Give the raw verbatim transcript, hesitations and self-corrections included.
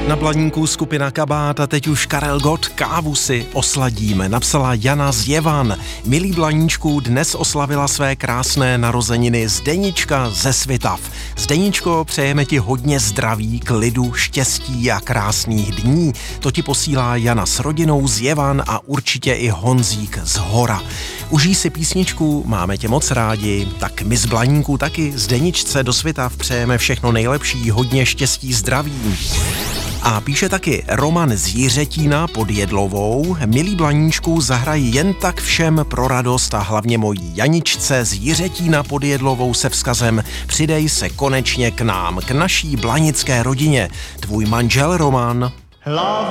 Na Blaníku skupina Kabát a teď už Karel Gott, kávu si osladíme, napsala Jana z Jevan. Milí Blaníčku, dnes oslavila své krásné narozeniny Zdenička ze Svitav. Zdeničko, přejeme ti hodně zdraví, klidu, štěstí a krásných dní. To ti posílá Jana s rodinou z Jevan a určitě i Honzík z Hora. Užij si písničku, máme tě moc rádi, tak my z Blaníku taky Zdeničce do Svitav přejeme všechno nejlepší, hodně štěstí, zdraví. A píše taky Roman z Jiřetína pod Jedlovou. Milí Blaníčku, zahrají jen tak všem pro radost a hlavně mojí Janičce z Jiřetína pod Jedlovou se vzkazem přidej se konečně k nám, k naší blanické rodině. Tvůj manžel Roman.